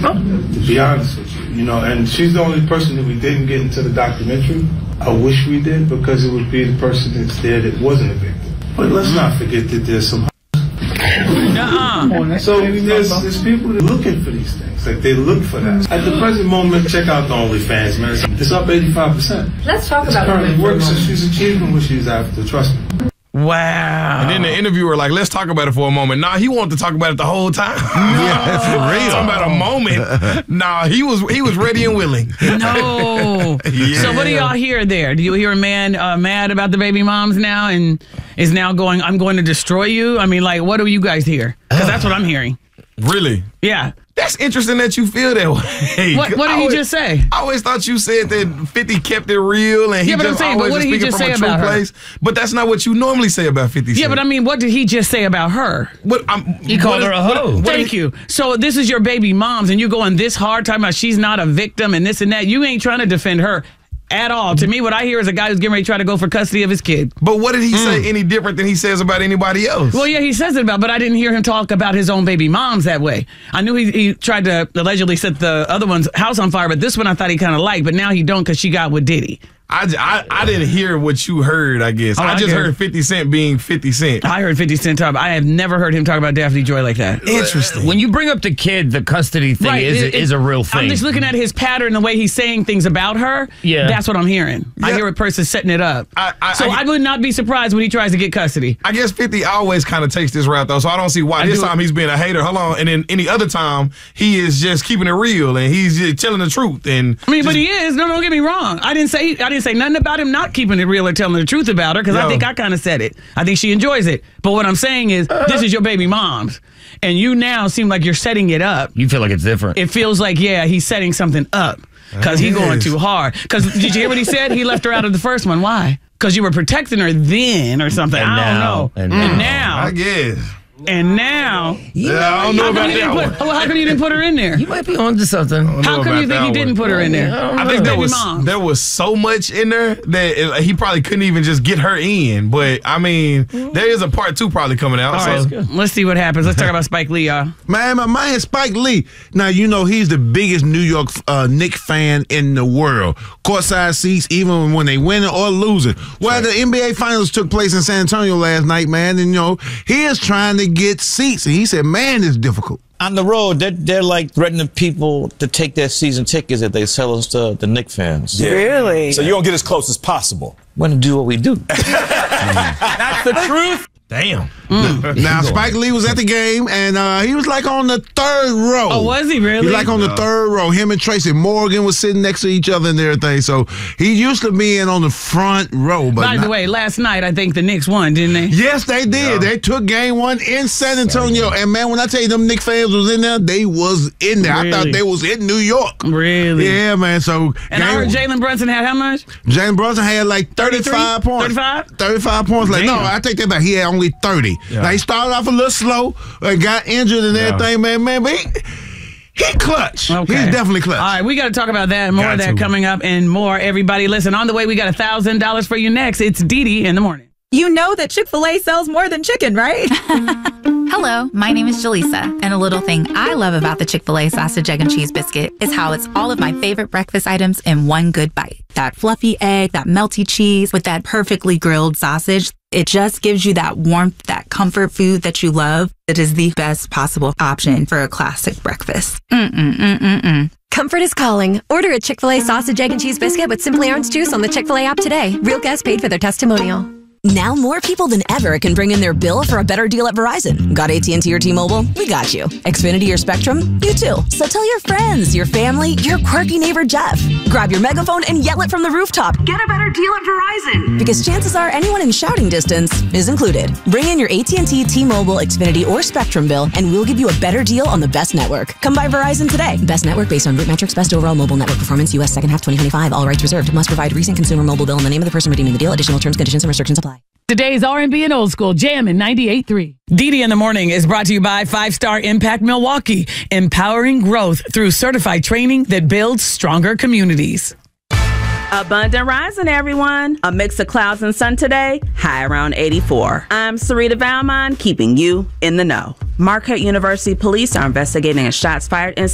To be honest with you, and she's the only person that we didn't get into the documentary. I wish we did, because it would be the person that's there that wasn't a victim. But let's not forget that there's some. So there's people that are looking for these things. Like, they look for that. At the present moment, check out the OnlyFans, man. It's up 85%. Let's talk about it. Currently works, so she's achieving what she's after. Trust me. Wow. And then the interviewer like, let's talk about it for a moment. Nah, he wanted to talk about it the whole time. Yeah, that's for real. Talking about a moment. Nah, he was ready and willing. No. Yeah. So what do y'all hear there? Do you hear a man mad about the baby moms now and is now going, I'm going to destroy you? I mean, like, what do you guys hear? Because that's what I'm hearing. Really? Yeah. That's interesting that you feel that way. What did he just say? I always thought you said that 50 kept it real and he but just I'm saying, always but what did he speaking just from say a true about her? place. But that's not what you normally say about 50 Cent. Yeah, but I mean, what did he just say about her? He called her a hoe. Thank you. So this is your baby moms and you're going this hard talking about she's not a victim and this and that. You ain't trying to defend her at all. To me, what I hear is a guy who's getting ready to try to go for custody of his kid. But what did he say any different than he says about anybody else? Well, yeah, he says it about, but I didn't hear him talk about his own baby moms that way. I knew he tried to allegedly set the other one's house on fire, but this one I thought he kind of liked, but now he don't because she got with Diddy. I didn't hear what you heard, I guess. I just heard 50 Cent being 50 Cent. I heard 50 Cent talk. I have never heard him talk about Daphne Joy like that. Interesting. When you bring up the kid, the custody thing is a real thing. I'm just looking at his pattern, the way he's saying things about her. Yeah. That's what I'm hearing. Yeah. I hear a person setting it up. I would not be surprised when he tries to get custody. I guess 50 always kind of takes this route, though, so I don't see why this time he's being a hater. Hold on. And then any other time, he is just keeping it real, and he's just telling the truth. And but he is. No, don't get me wrong. I didn't say nothing about him not keeping it real or telling the truth about her, because I think I kind of said it. I think she enjoys it. But what I'm saying is, this is your baby mom's, and you now seem like you're setting it up. You feel like it's different. It feels like, yeah, he's setting something up because he's going too hard. Because did you hear what he said? He left her out of the first one. Why? Because you were protecting her then or something. I don't know. And now. I guess. And now, I don't know about that one. how come you didn't put her in there? You might be onto something. How come you think he didn't put her in there? I think there was so much in there that he probably couldn't even just get her in. But I mean, there is a part 2 probably coming out. All right, let's see what happens. Let's talk about Spike Lee, y'all. Man, my man Spike Lee. Now, he's the biggest New York Knicks fan in the world. Courtside seats, even when they winning or losing. Well, the NBA Finals took place in San Antonio last night, man, and he is trying to get seats, and he said, man, it's difficult. On the road, they're like threatening people to take their season tickets if they sell us to the Knicks fans. Yeah. Really? So you're going to get as close as possible. We're going to do what we do. That's the truth. Damn. Now, Spike Lee was at the game, and he was like on the 3rd row. Oh, was he really? He was like on the 3rd row. Him and Tracy Morgan was sitting next to each other and everything. So he used to being on the front row. But by the way, last night I think the Knicks won, didn't they? Yes, they did. Yeah. They took game 1 in San Antonio. And man, when I tell you them Knicks fans was in there, they was in there. Really? I thought they was in New York. Really? Yeah, man. So and I heard Jalen Brunson had how much? Jalen Brunson had like 35 points. 35? 35 points. Like, no, I take that back. He had only 30. Yeah. Now, he started off a little slow, got injured and everything, man. But he clutch. Okay. He's definitely clutch. All right, we got to talk about that and more of that coming up and more. Everybody, listen, on the way, we got $1,000 for you next. It's Didi in the morning. You know that Chick-fil-A sells more than chicken, right? Hello, my name is Jaleesa, and a little thing I love about the Chick-fil-A sausage, egg, and cheese biscuit is how it's all of my favorite breakfast items in one good bite. That fluffy egg, that melty cheese with that perfectly grilled sausage. It just gives you that warmth, that comfort food that you love. It is the best possible option for a classic breakfast. Comfort is calling. Order a Chick-fil-A sausage, egg, and cheese biscuit with Simply Orange Juice on the Chick-fil-A app today. Real guests paid for their testimonial. Now more people than ever can bring in their bill for a better deal at Verizon. Got AT&T or T-Mobile? We got you. Xfinity or Spectrum? You too. So tell your friends, your family, your quirky neighbor Jeff. Grab your megaphone and yell it from the rooftop. Get a better deal at Verizon. Because chances are anyone in shouting distance is included. Bring in your AT&T, T-Mobile, Xfinity, or Spectrum bill, and we'll give you a better deal on the best network. Come by Verizon today. Best network based on root metrics, best overall mobile network performance, U.S. second half 2025. All rights reserved. Must provide recent consumer mobile bill in the name of the person redeeming the deal. Additional terms, conditions, and restrictions apply. Today's R&B and Old School Jam in 98.3. Didi in the Morning is brought to you by 5-Star Impact Milwaukee, empowering growth through certified training that builds stronger communities. Abundant rising, everyone. A mix of clouds and sun today, high around 84. I'm Sarita Valmont, keeping you in the know. Marquette University police are investigating a shots fired incident